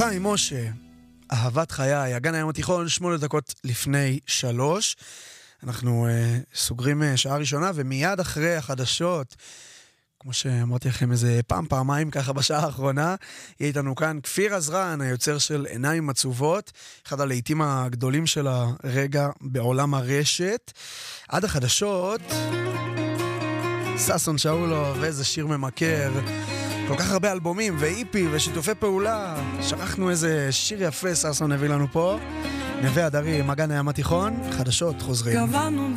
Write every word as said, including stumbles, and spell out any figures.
חיים משה, אהבת חיי, הגן הים התיכון, שמונה דקות לפני שלוש. אנחנו uh, סוגרים uh, שעה ראשונה, ומיד אחרי החדשות, כמו שאמרתי לכם איזה פעם, פעמיים ככה בשעה האחרונה, יהיה איתנו כאן כפיר עזרן, היוצר של עיניים עצובות, אחד הלהיטים הגדולים של הרגע בעולם הרשת. עד החדשות, ששון שאולוב, ואיזה שיר ממכר, כל כך הרבה אלבומים ואיפי ושיתופי פעולה. שכחנו איזה שיר יפה ששון הביא לנו פה. נווה הדרים, הגן הים התיכון, חדשות חוזרים.